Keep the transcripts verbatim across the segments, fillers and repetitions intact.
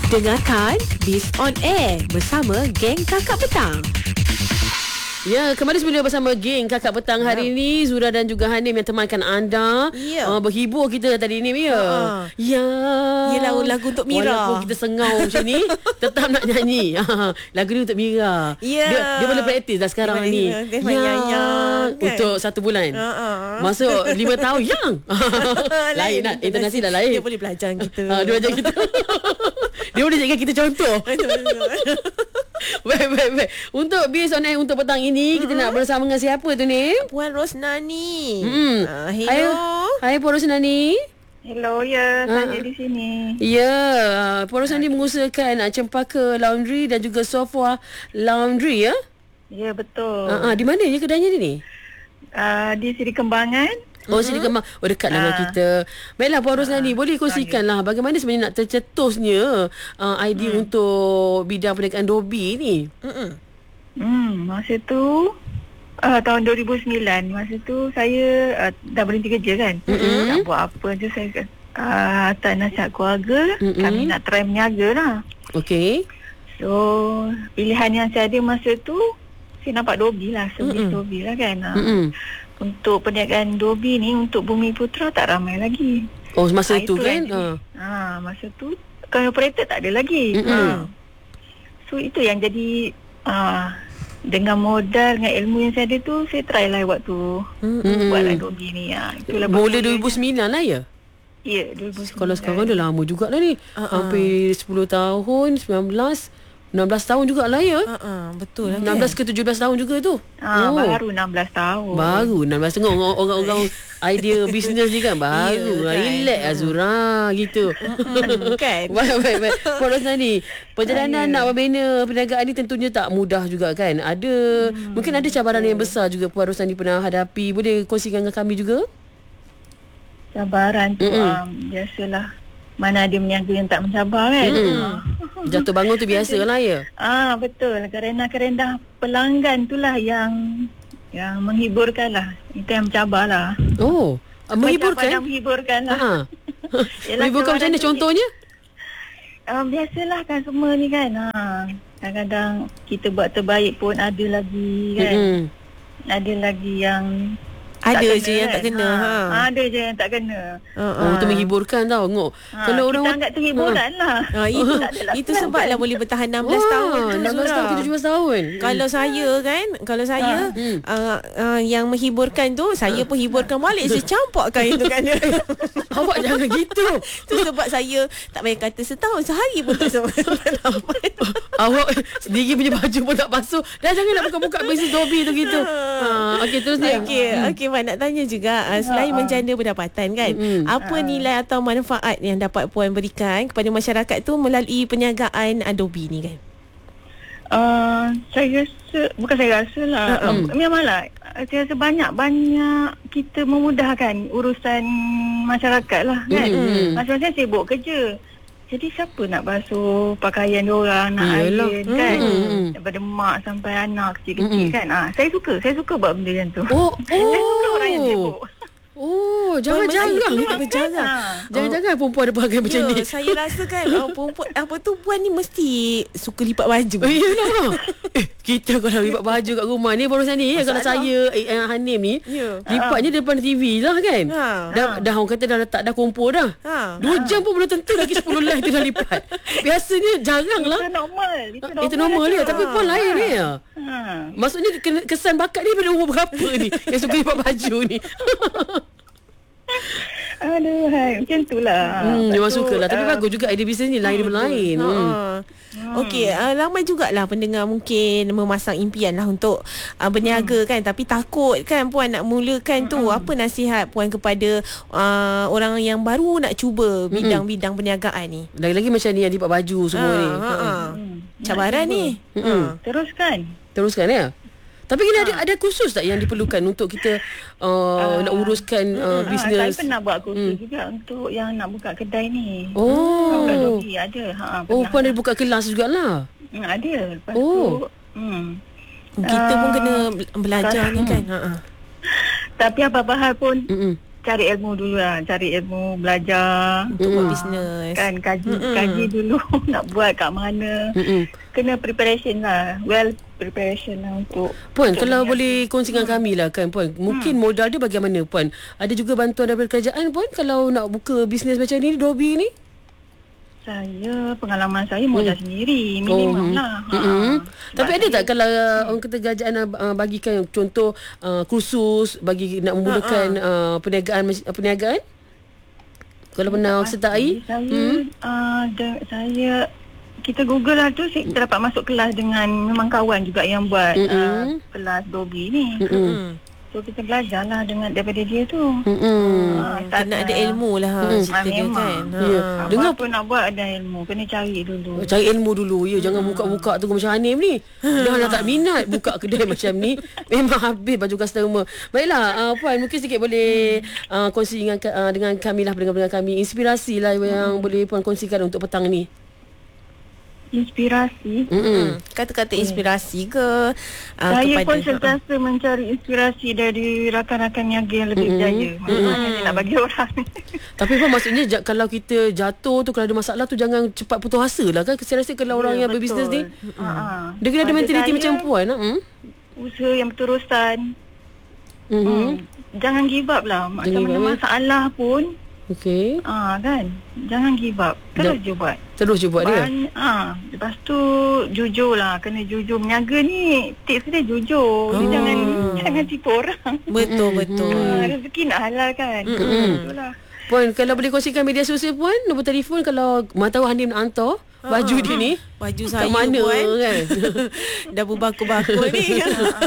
Dengarkan Biz On Air bersama geng Kakak Petang. Ya, kembali semula bersama geng Kakak Petang hari ini. Zura dan juga Hanim yang temankan anda. Ya. uh, Berhibur kita tadi ni, ya. uh-uh. Ya. Yelah, lagu untuk Mira. Walaupun kita sengau macam ni, tetap nak nyanyi. Lagu ni untuk Mira. Ya. Dia, dia boleh praktis dah sekarang dia ni. Dia main yang-yang, kan? Untuk satu bulan. uh-uh. Masuk lima tahun. Yang lain nak intonasi dah lain. Dia boleh belajar kita. uh, Dia belajar kita. Dia boleh jadikan kita contoh. Baik, baik, baik. Untuk Biz On Air untuk petang ini, kita nak bersama dengan siapa tu ni? Puan Rosnani. Hmm. Uh, hello. Hai, hai Puan Rosnani. Hello, ya, saya Ah. di sini. Ya, Puan Rosnani mengusahakan uh, Cempaka Laundry dan juga Sofwa Laundry, ya? Ya, betul. Uh, uh, di mana je kedainya ni? ni? Uh, di Seri Kembangan. Oh, Seri Kemang. Oh, dekat lah dengan Ah. kita. Baiklah, Puan Rosnani, boleh kongsikanlah bagaimana sebenarnya nak tercetusnya uh, idea hmm. untuk bidang perniagaan Dobi ni? Mm-mm. Hmm, masa tu uh, tahun dua ribu sembilan, masa tu saya uh, dah berhenti kerja kan. Mm-mm. Tak buat apa je, saya uh, atas nasihat keluarga, Mm-mm. kami nak try berniaga lah. Okey. So, pilihan yang saya ada masa tu, saya nampak Dobi lah, servis Mm-mm. Dobi lah kan. Uh, Mm-mm. Untuk perniagaan Dobi ni, untuk Bumi Putra tak ramai lagi. Oh, masa Ah, tu itu kan? yang Uh. jadi- Ah, masa tu kalau operator tak ada lagi. Mm-mm. Ah. So itu yang jadi ah, dengan modal, dengan ilmu yang saya ada tu, saya try lah waktu Mm-mm. buat lah Dobi ni. Ah, itulah Mula bermulanya. dua ribu sembilan lah, ya? Ya, dua ribu sembilan. Kalau sekarang dah lama jugalah ni. Uh-uh. Hampir sepuluh tahun, sembilan belas, enam belas tahun jugalah, ya? Uh-uh, betul lah. enam belas ke tujuh belas tahun juga tu. Ah, baru enam belas tahun. Baru enam belas tengok orang- orang-orang idea bisnes ni kan baru. Ya, kan? Relax Azura gitu. Hmm, kan? Baik, baik, baik. Puan Rosnani, perjalanan Ya. nak membina perniagaan ni tentunya tak mudah juga kan? Ada Hmm, mungkin ada cabaran yang besar juga Puan Rosnani pernah hadapi. Boleh kongsikan dengan kami juga? Cabaran tu, Mm-mm. um, biasalah. Mana ada meniaga yang tak mencabar kan. Mm-mm. Ah. Jatuh bangun tu biasalah, ya. Ah, betul. Kerendah-kerendah pelanggan itulah yang yang menghiburkan lah. Itu yang mencabar lah. Oh, menghiburkan? Pandang menghiburkan lah. Ha. Yelah, Menghiburkan macam mana cabaran tu- contohnya? Um, biasalah kan semua ni kan. Ha. Kadang-kadang kita buat terbaik pun ada lagi kan. Mm-mm. Ada lagi yang Ada tak je kena yang kan. tak kena. Ha. Ha. Ada je yang tak kena. Uh-uh. Oh, tu menghiburkan tau. Ngok. Ha. Kalau orang kita anggap tu hiburan lah. Ha, itu Tak adalah itu senang sebablah kan. boleh bertahan enam belas tahun tu, enam belas Zura. tahun, tujuh belas tahun. Kalau saya kan, kalau saya Hmm. uh, uh, yang menghiburkan tu, saya pun hiburkan balik. Saya campakkan itu kan. Awak jangan gitu. Tu sebab saya tak payah kata setahun, sehari pun tak sempat dapat. Awak sendiri punya baju pun tak basuh. Dah janganlah buka-buka bisnes Dobi tu gitu. Ha, okey terus ni. Okey, okey Mak nak tanya juga uh, selain menjana pendapatan kan, Mm-mm. apa nilai atau manfaat yang dapat Puan berikan kepada masyarakat tu melalui perniagaan Adobe ni kan? Uh, saya rasa, bukan saya rasa lah, Uh-uh. uh, memanglah saya rasa banyak-banyak kita memudahkan urusan masyarakat lah kan. Mm-mm. Macam-macam sibuk kerja. Jadi siapa nak basuh pakaian diorang, nak Iyalah. iron kan. Mm-mm. Daripada mak sampai anak kecil-kecil Mm-mm. kan. Ah, saya suka, saya suka buat benda macam tu. Oh, Saya suka orang yang oh. sibuk. Oh, jangan-jangan. Itu berjarang. Ha. Jangan-jangan perempuan ada perangai macam Ya, ni. saya rasa kan uh, perempuan apa tu Puan ni mesti suka lipat baju. Eh, Yelah. Eh, kita kalau lipat baju kat rumah ni baru sana ni, kalau saya eh, eh, Hanim ni, Ya. lipatnya depan T V lah kan. Ha. Dah, dah orang kata dah letak dah kompor dah. Ha. Dua jam pun belum tentu lagi sepuluh live tu dah lipat. Biasanya jarang Itu lah. normal. Itu normal, Itu normal dia. Tapi pun lain ni ya. Ha. Maksudnya kena- kesan bakat ni pada umur berapa ni yang suka lipat baju ni. Aduh, hai. Macam tu lah. Hmm, memang Lepas tu, suka lah. Tapi uh, bagus juga idea bisnes ni lain daripada lain. Hmm. Ha. Okey, uh, ramai jugalah pendengar mungkin memasang impian lah untuk uh, berniaga kan, tapi takut kan Puan nak mulakan tu. Apa nasihat Puan kepada uh, orang yang baru nak cuba bidang-bidang perniagaan ni? Lagi-lagi macam ni yang lipat baju semua Ha, ni. ha, ha. Hmm. Cabaran Nak ni. cuba. Hmm. Teruskan. Teruskan ya. Tapi kena ada ada kursus tak yang diperlukan untuk kita uh, nak uruskan uh, Ah, bisnes? saya pernah buat kursus juga untuk yang nak buka kedai ni. Oh. Buka Dobi ada. Ha, Oh, pernah. Puan ada buka kelas jugalah. Hmm, ada. Lepas Oh. tu, hmm. Kita pun Ah, kena belajar ni kan. Ha. Tapi apa-apa hal pun Mm-mm. cari ilmu dulu lah. Cari ilmu, belajar. Untuk Mm. buat bisnes. Kan kaji Mm-mm. kaji dulu nak buat kat mana. Mm-mm. Kena preparation lah. Well preparation lah untuk Puan, untuk kalau berniaga. boleh kongsikan kami lah kan Puan. Mungkin modal dia bagaimana Puan? Ada juga bantuan daripada kerajaan Puan kalau nak buka bisnes macam ni, Dobi ni? Saya, pengalaman saya modal Hmm. sendiri. Minimum oh. lah. Ha. Mm-hmm. Sebab Tapi ada saya- tak kalau uh, orang kata kerajaan uh, bagikan contoh uh, kursus bagi nak memulakan uh, perniagaan mac- perniagaan? Kalau pernah sertai? Saya, Hmm. uh, de- saya kita Google lah tu, kita dapat masuk kelas dengan memang kawan juga yang buat uh, Mm-mm. kelas Dobi ni. Mm-mm. So kita belajar lah dengan daripada dia tu. Mm-mm. Ah, tak Kena ada ada. ilmu lah Mm-mm. cerita Ah, dia memang. kan. Ya. Ha. Dengar- Apa pun nak buat ada ilmu. Kena cari dulu. Cari ilmu dulu ya. Jangan buka-buka tu macam Hanim ni. Dah dah tak minat buka kedai macam ni. Memang habis baju customer. Baiklah uh, Puan, mungkin sikit boleh uh, kongsi dengan uh, dengan kami lah, pendengar-pendengar kami. Inspirasi lah yang boleh Puan kongsikan untuk petang ni. Inspirasi. Mm-mm. Kata-kata inspirasi ke uh, Saya kepada pun sentiasa mencari inspirasi dari rakan-rakan niaga yang lebih berjaya. Mana saya nak bagi orang. Tapi Puan, maksudnya ja- kalau kita jatuh tu, kalau ada masalah tu jangan cepat putus asa lah kan. Saya rasa kalau orang Ya, yang berbisnes ni betul. Ha. dia kena ada Pada mentaliti saya, macam Puan lah. Hmm? Usaha yang berterusan. Mm-hmm. Hmm. Jangan give up lah. Macam Jangan mana give up, eh? masalah pun. Okey. Ah kan. Jangan give up. Terus Ja- je buat. Terus je buat dia. Ban- ah, lepas tu jujur lah. Kena jujur. Meniaga ni tips dia jujur. Dia Oh. jangan jangan tipu orang. betul betul. Ah, rezeki nak halal kan. Betul lah. Puan, kalau boleh kongsikan media sosial Puan, nombor telefon kalau mana tahu Hanim nak hantar baju dia ni. Baju Kat saya mana Puan kan? dah berbakul-bakul ni.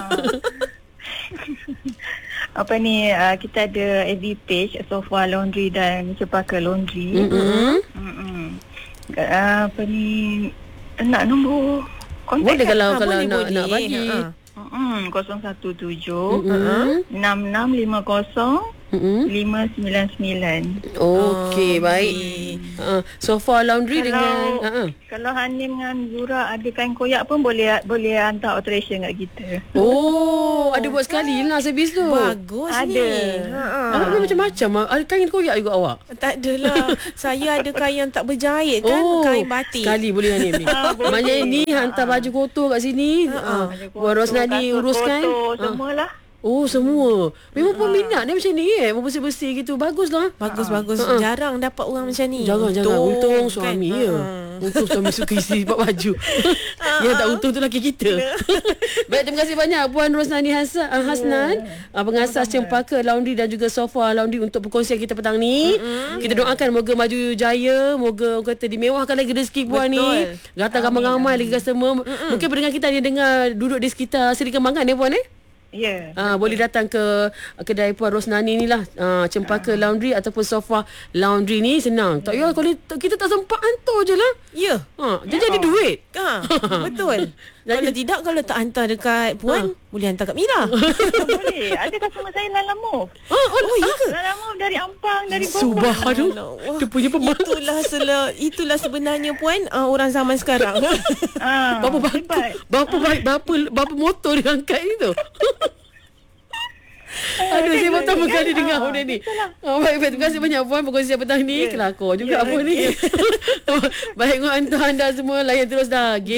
Apa ni, uh, kita ada F B page Sofa Laundry dan Cepaka Laundry. Mm-hmm. Mm-mm. Uh, apa ni, nak nombor kontak Boleh kan? kalau Ha, kalau boleh, nak boleh. nak bagi. Ha. Mm-mm, kosong satu tujuh Mm-hmm. enam enam lima kosong Mm-hmm. lima sembilan sembilan. Okey, Oh, baik. okey. Uh, Sofa Laundry Kalau dengan uh-uh. kalau Hanim dengan Zura ada kain koyak pun boleh boleh hantar alteration kat kita. Oh, ada buat sekali lah servis tu. Bagus Ada. ni. Ha. Ah, ada macam-macam. ah. Ada kain koyak juga awak. Tak adalah. Saya ada kain yang tak berjahit kan, Oh, kain batik. sekali boleh Hanim ni. Ah, boleh. Maknanya ni hantar baju kotor kat sini. Uh, Puan Rosnani Kasut uruskan. kotor, Ah. semualah. Oh, semua. Memang pun minat dia macam ni eh. Bersih-bersih gitu. Baguslah. Bagus bagus. Ha. Jarang dapat orang macam ni. Jangan-jangan untung suami kan? ya. Ha. Untung suami suka isteri buat baju. Yang tak untung tu laki kita. Baik, terima kasih banyak Puan Rosnani Hassan, uh, Hasnan, uh, pengasas Cempaka Laundry dan juga Sofa Laundry untuk perkongsian kita petang ni. Kita doakan moga maju jaya, moga orang kata dimewahkan lagi rezeki Puan ni. Betul. Datang ramai-ramai lagi customer. Mungkin pendengar kita yang dengar duduk di sekitar Seri Kembangan ya Puan eh? Ya. Ah, boleh datang ke kedai Puan Rosnani ni lah, ah, Cempaka Laundry ataupun Sofa Laundry ni senang. Tak payah kalau kita tak sempat hantar je lah. Ya. Ha, dia jadi duit. Ha, betul. Kalau tidak, kalau tak hantar dekat Puan, boleh hantar kat Mira. Boleh. Ada customer saya Lala Move. Ah, oh, Oh, ya ke? Lala Move dari Ampang, dari Bogor. Subhanallah. Dia punya pembantu. Itulah sela, itulah sebenarnya Puan, uh, orang zaman sekarang. Ah, Berapa bangku, hebat. berapa baik, berapa berapa motor dia angkat ni tu. Aduh, saya pertama kali dengar benda ni. Ah, baik, baik. Terima kasih banyak Puan perkongsian petang ni. Kelakar juga Ya, apa ni. Baik, untuk anda semua layan terus dah.